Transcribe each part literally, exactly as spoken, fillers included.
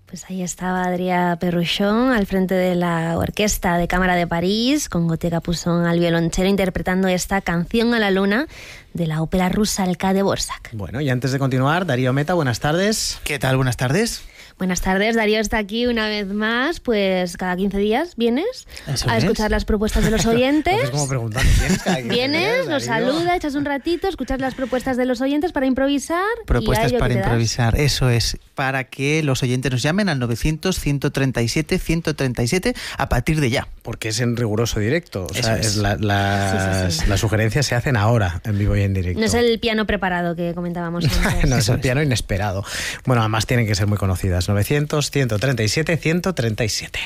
Pues ahí estaba Adrià Perruchón al frente de la Orquesta de Cámara de París, con Gautier Capuçon al violonchelo, interpretando esta Canción a la Luna de la ópera rusa El K de Dvořák. Bueno, y antes de continuar, Darío Meta, buenas tardes. ¿Qué tal? Buenas tardes. Buenas tardes, Darío está aquí una vez más, pues cada quince días vienes Eso a es. escuchar las propuestas de los oyentes. Es como preguntando, ¿vienes cada quince días, Vienes, nos Darío? saluda, echas un ratito, escuchas las propuestas de los oyentes para improvisar. Propuestas y a ello para que te das. improvisar, eso es, para que los oyentes nos llamen al novecientos, ciento treinta y siete, ciento treinta y siete a partir de ya. Porque es en riguroso directo. O sea, Eso es. es la- las, Sí, sí, sí. las sugerencias se hacen ahora, en vivo y en directo. No es el piano preparado que comentábamos antes. No, es Eso el es. piano inesperado. Bueno, además tienen que ser muy conocidas. novecientos, ciento treinta y siete, ciento treinta y siete.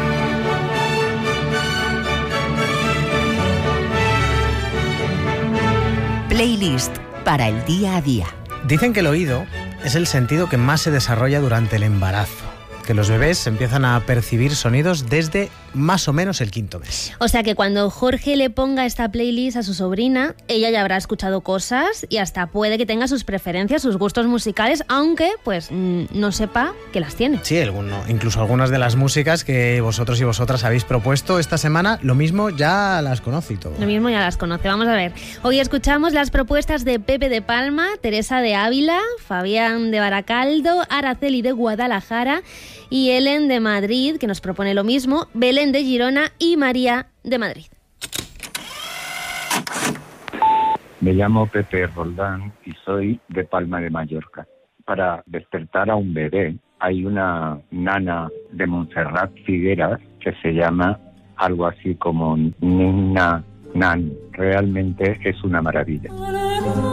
Playlist para el día a día. Dicen que el oído es el sentido que más se desarrolla durante el embarazo. Que los bebés empiezan a percibir sonidos desde más o menos el quinto mes. O sea que cuando Jorge le ponga esta playlist a su sobrina, ella ya habrá escuchado cosas y hasta puede que tenga sus preferencias, sus gustos musicales, aunque pues mm, no sepa que las tiene. Sí, alguno, incluso algunas de las músicas que vosotros y vosotras habéis propuesto esta semana, lo mismo ya las conoce y todo. Lo mismo ya las conoce. Vamos a ver. Hoy escuchamos las propuestas de Pepe de Palma, Teresa de Ávila, Fabián de Baracaldo, Araceli de Guadalajara y Helen de Madrid, que nos propone lo mismo, Belén de Girona y María de Madrid. Me llamo Pepe Roldán y soy de Palma de Mallorca. Para despertar a un bebé hay una nana de Montserrat Figueras que se llama algo así como Nina Nan. Realmente es una maravilla.